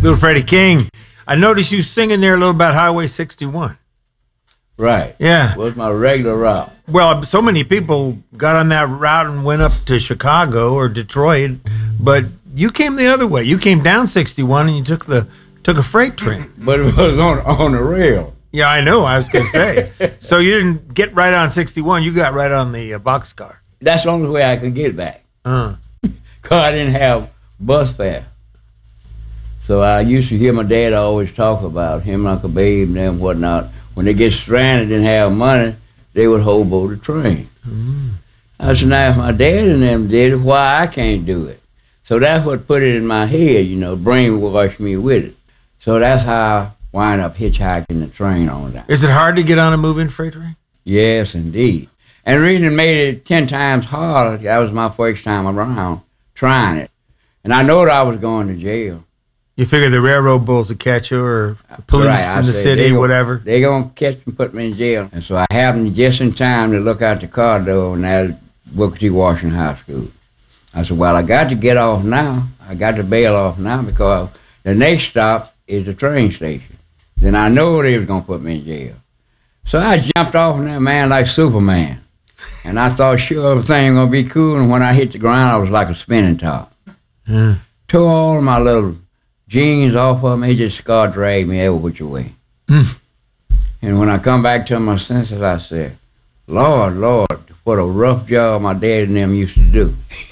Little Freddie King. I noticed you singing there a little about Highway 61. Right. Yeah. Was my regular route. Well, so many people got on that route and went up to Chicago or Detroit, but you came the other way. You came down 61 and you took a freight train. But it was on the rail. Yeah, I know. I was going to say. So you didn't get right on 61. You got right on the boxcar. That's the only way I could get back. Because I didn't have bus fare. So I used to hear my dad always talk about him and Uncle Babe and them whatnot. When they get stranded and have money, they would hobo the train. I said, now if my dad and them did it, why I can't do it? So that's what put it in my head, brainwashed me with it. So that's how I wind up hitchhiking the train on that. Is it hard to get on a moving freight train? Yes, indeed. And the reason it made it 10 times harder, that was my first time around trying it. And I know that I was going to jail. You figure the railroad bulls would catch you or the police Right, in the city, whatever? They're going to catch me and put me in jail. And so I happened just in time to look out the car door and at Booker T. Washington High School. I said, well, I got to get off now. I got to bail off now because the next stop is the train station. Then I know they was going to put me in jail. So I jumped off on that man like Superman. And I thought, sure, everything was going to be cool. And when I hit the ground, I was like a spinning top. Tore all my little jeans off of me, just scar dragged me every which way. And when I come back to my senses, I said, Lord, what a rough job my dad and them used to do.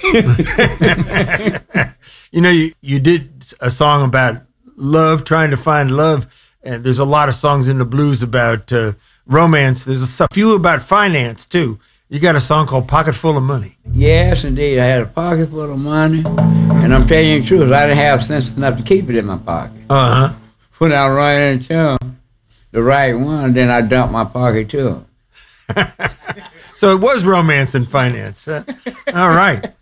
You did a song about love, trying to find love, and there's a lot of songs in the blues about romance. There's a few about finance, too. You got a song called Pocket Full of Money. Yes, indeed. I had a pocket full of money, and I'm telling you the truth, I didn't have sense enough to keep it in my pocket. When I run into them, the right one, then I dump my pocket to them. So it was romance and finance. All right.